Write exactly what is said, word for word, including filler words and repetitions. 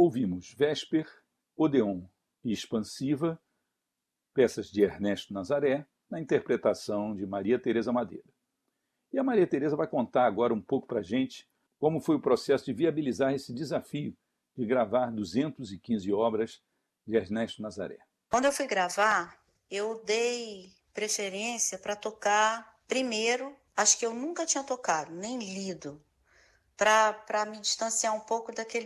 ouvimos Vésper, Odeon e Expansiva, peças de Ernesto Nazaré, na interpretação de Maria Tereza Madeira. E a Maria Tereza vai contar agora um pouco para a gente como foi o processo de viabilizar esse desafio de gravar duzentas e quinze obras de Ernesto Nazaré. Quando eu fui gravar, eu dei preferência para tocar primeiro, acho que eu nunca tinha tocado, nem lido, para me distanciar um pouco daquele